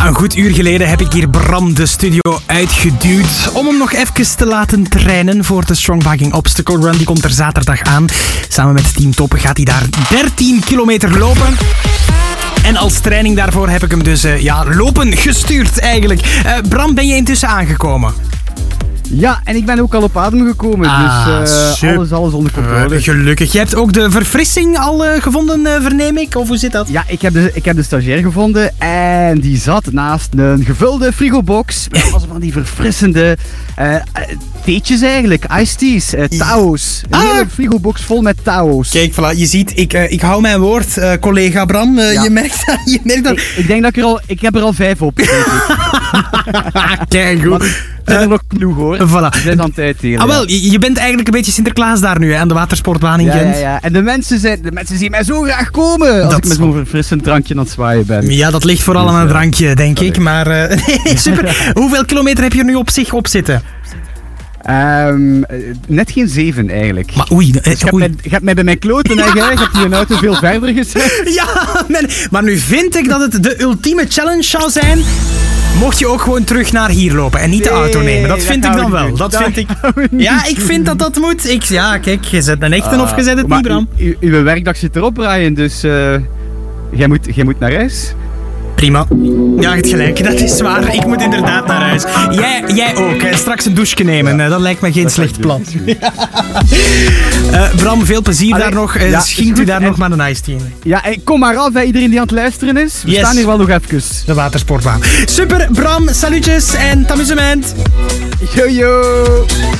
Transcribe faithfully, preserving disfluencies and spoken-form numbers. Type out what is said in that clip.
Ja, een goed uur geleden heb ik hier Bram de studio uitgeduwd om hem nog even te laten trainen voor de Strong Viking Obstacle Run. Die komt er zaterdag aan. Samen met Team Top gaat hij daar dertien kilometer lopen. En als training daarvoor heb ik hem dus uh, ja, lopen gestuurd eigenlijk. Uh, Bram, ben je intussen aangekomen? Ja, en ik ben ook al op adem gekomen, Ah, dus uh, alles, alles onder controle. Uh, gelukkig. Je hebt ook de verfrissing al uh, gevonden, uh, verneem ik? Of hoe zit dat? Ja, ik heb, de, ik heb de stagiair gevonden en die zat naast een gevulde frigobox met allemaal van die verfrissende uh, theetjes eigenlijk, iced teas, uh, tao's. Een ah. hele frigobox vol met tao's. Kijk, voilà, je ziet, ik, uh, ik hou mijn woord, uh, collega Bram. Uh, ja. Je merkt dat. Je merkt dat. Ik, ik denk dat ik er al, ik heb er al vijf op. Kijk, goed. Er zijn er nog genoeg hoor. Voilà. We zijn aan het uitdelen. Ah, wel, je, je bent eigenlijk een beetje Sinterklaas daar nu, hè, aan de watersportbaan in ja, Gent. Ja, ja. En de mensen, zijn, de mensen zien mij zo graag komen als dat ik met zo'n verfrissend drankje aan het zwaaien ben. Ja, dat ligt vooral dus, aan een drankje, denk sorry. ik. Maar uh, nee, super. Hoeveel kilometer heb je er nu op zich op zitten? Um, net geen zeven eigenlijk. Maar oei. Dus je, oei. hebt mij, je hebt mij bij mijn kloten en jij hebt die auto veel verder gezet. Ja, man, maar nu vind ik dat het de ultieme challenge zou zijn. Mocht je ook gewoon terug naar hier lopen en niet de auto nemen. Dat vind ik dan wel. Dat vind ik. Ja, ik vind dat dat moet. Ik, ja, kijk, je zet een echte of je zet het niet, Bram. U, u, uw werkdag zit erop, Brian, dus uh, jij, moet, jij moet naar huis. Prima. Ja, je hebt gelijk. Dat is waar. Ik moet inderdaad naar huis. Jij, jij ook. Hè. Straks een douche nemen. Ja. Dat lijkt me geen dat slecht plan. Ja. Uh, Bram, veel plezier Allee, daar nog. Uh, ja, schenkt u daar en, nog maar een iced tea. Ja, kom maar af bij iedereen die aan het luisteren is. We yes. staan hier wel nog even. De watersportbaan. Super, Bram. Salutjes en amusement. Yo, yo.